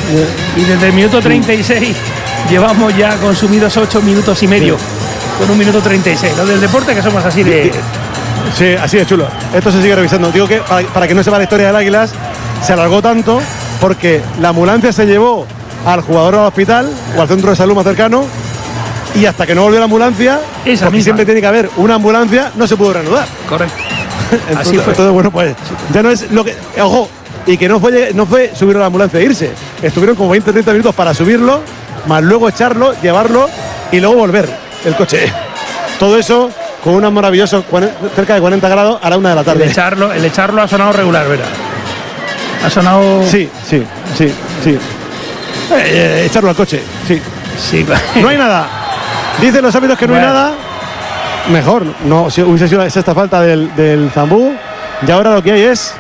Y desde el minuto 36 llevamos ya consumidos 8 minutos y medio. Con 1 minuto 36. Lo del deporte que somos así de... Sí, así de chulo. Esto se sigue revisando. Digo que para que no sepa la historia del Águilas, se alargó tanto porque la ambulancia se llevó al jugador al hospital o al centro de salud más cercano, y hasta que no volvió la ambulancia, porque siempre tiene que haber una ambulancia, no se pudo reanudar. Correcto. Así fue. Entonces, bueno, pues ya no es lo que... Ojo, y que no fue subir a la ambulancia e irse. Estuvieron como 20-30 minutos para subirlo, más luego echarlo, llevarlo y luego volver el coche. Todo eso con unos maravillosos cerca de 40 grados a la 1 de la tarde. El echarlo ha sonado regular, ¿verdad? Ha sonado... Sí. Echarlo al coche, sí. No hay nada. Dicen los árbitros que no hay nada. Mejor, no, si hubiese sido esta falta del Zambú. Y ahora lo que hay es,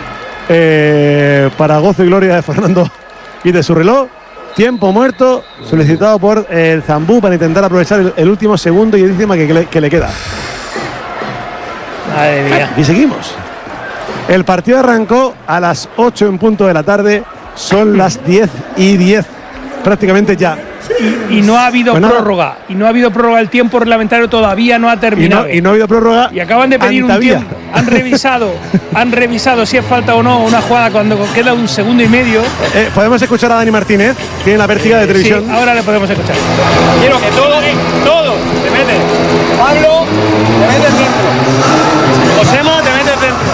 para gozo y gloria de Fernando y de su reloj, tiempo muerto solicitado por el Zambú para intentar aprovechar el último segundo y décima que le queda. Madre mía. Y seguimos. El partido arrancó a las 8 en punto de la tarde. Son las 10:10. Prácticamente ya. Y no ha habido prórroga. Y no ha habido prórroga. El tiempo reglamentario todavía no ha terminado. Y no ha habido prórroga. Y acaban de pedir un tiempo. Han revisado si es falta o no una jugada cuando queda 1 segundo y medio. Podemos escuchar a Dani Martínez. Tiene la vértiga de televisión. Sí, ahora le podemos escuchar. Quiero que todos te meten. Pablo, te metes dentro. Josema, te metes dentro.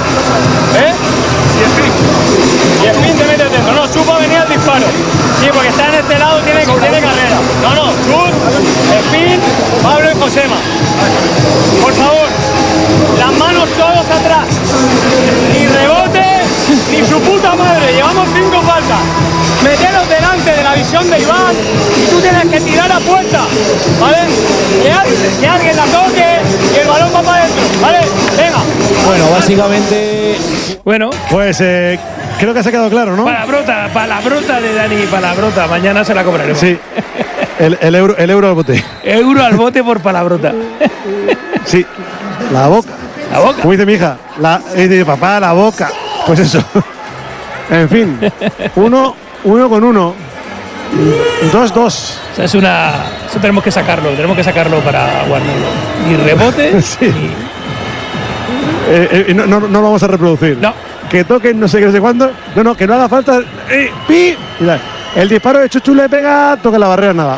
Y Spin te metes dentro. No, Chupa venía al disparo. Sí, porque está en este lado, tiene carrera. No, Chut, Spin, Pablo y Josema. Por favor, las manos todos atrás. Ni rebote, ni su puta madre. Llevamos 5 faltas. Meteros delante de la visión de Iván y tú tienes que tirar a puerta, ¿vale? Que alguien la toque y el balón va para adentro, ¿vale? Venga. Bueno, básicamente... Bueno, pues creo que se ha quedado claro, ¿no? Palabrota de Dani, palabrota. Mañana se la cobraremos. Sí. El euro al bote. Euro al bote por palabrota. Sí. La boca. La boca. Como dice mi hija. Dice papá, la boca. Pues eso. En fin. 1 con 1. 2-2. O sea, eso tenemos que sacarlo para guardarlo. Ni rebote. Sí. No lo vamos a reproducir. No. Que toquen no sé qué, no sé cuándo. No, que no haga falta. ¡Pi! El disparo de Chuchu le pega, toca la barrera, nada.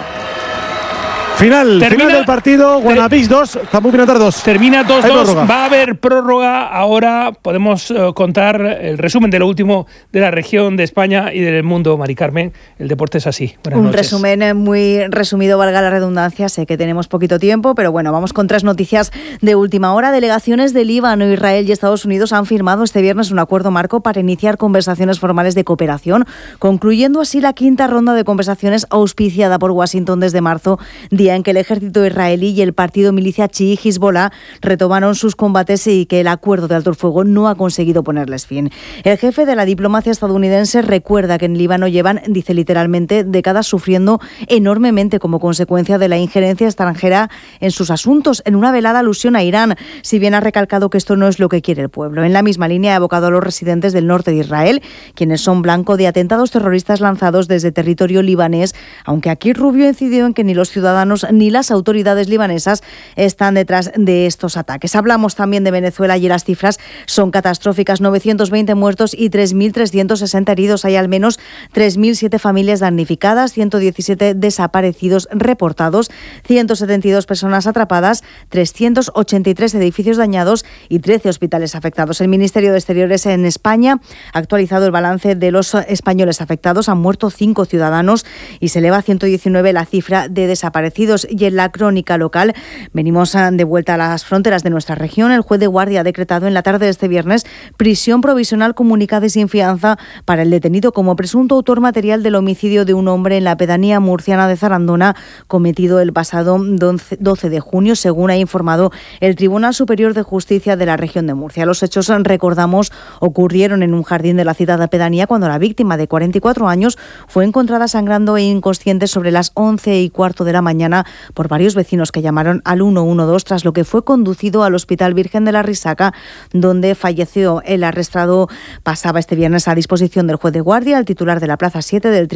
Final del partido, Guanapix 2, Zambú Pinatar 2. Termina 2-2, va a haber prórroga. Ahora podemos contar el resumen de lo último de la región de España y del mundo, Mari Carmen. El deporte es así. Buenas noches. Resumen muy resumido, valga la redundancia. Sé que tenemos poquito tiempo, pero bueno, vamos con 3 noticias de última hora. Delegaciones de Líbano, Israel y Estados Unidos han firmado este viernes un acuerdo marco para iniciar conversaciones formales de cooperación, concluyendo así la 5ª ronda de conversaciones auspiciada por Washington desde marzo, día en que el ejército israelí y el partido milicia chií Hezbollah retomaron sus combates y que el acuerdo de alto el fuego no ha conseguido ponerles fin. El jefe de la diplomacia estadounidense recuerda que en Líbano llevan, dice literalmente, décadas sufriendo enormemente como consecuencia de la injerencia extranjera en sus asuntos, en una velada alusión a Irán, si bien ha recalcado que esto no es lo que quiere el pueblo. En la misma línea ha evocado a los residentes del norte de Israel, quienes son blanco de atentados terroristas lanzados desde territorio libanés, aunque aquí Rubio incidió en que ni los ciudadanos ni las autoridades libanesas están detrás de estos ataques. Hablamos también de Venezuela y las cifras son catastróficas. 920 muertos y 3.360 heridos. Hay al menos 3.007 familias damnificadas, 117 desaparecidos reportados, 172 personas atrapadas, 383 edificios dañados y 13 hospitales afectados. El Ministerio de Exteriores en España ha actualizado el balance de los españoles afectados. Han muerto 5 ciudadanos y se eleva a 119 la cifra de desaparecidos. Y en la crónica local venimos de vuelta a las fronteras de nuestra región. El juez de guardia ha decretado en la tarde de este viernes prisión provisional comunicada y sin fianza para el detenido como presunto autor material del homicidio de un hombre en la pedanía murciana de Zarandona, cometido el pasado 12 de junio, según ha informado el Tribunal Superior de Justicia de la región de Murcia. Los hechos, recordamos, ocurrieron en un jardín de la citada pedanía cuando la víctima, de 44 años, fue encontrada sangrando e inconsciente sobre las 11:15 de la mañana por varios vecinos que llamaron al 112, tras lo que fue conducido al Hospital Virgen de la Risaca, donde falleció. El arrestado pasaba este viernes a disposición del juez de guardia. El titular de la Plaza 7 del